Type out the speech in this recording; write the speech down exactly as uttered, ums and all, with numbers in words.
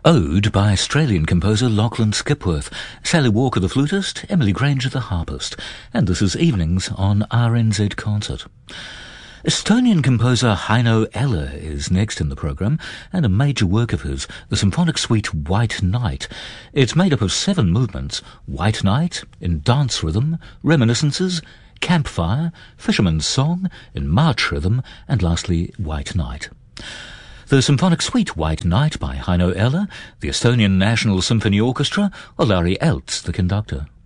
Ode by Australian composer Lachlan Skipworth, Sally Walker the flutist, Emily Granger the harpist, and this is Evenings on R N Z Concert. Estonian composer Heino Eller is next in the programme, and a major work of his, the symphonic suite White Night. It's made up of seven movements: White Night, in dance rhythm, Reminiscences, Campfire, Fisherman's Song, in march rhythm, and lastly White Night. The symphonic suite White Night by Heino Eller, the Estonian National Symphony Orchestra, or Lauri Elts, the conductor.